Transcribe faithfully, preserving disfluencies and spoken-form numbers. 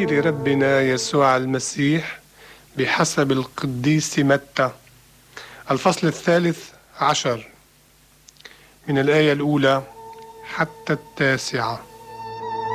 إنجيل ربنا يسوع المسيح بحسب القديس متى، الفصل الثالث عشر من الآية الأولى حتى التاسعة.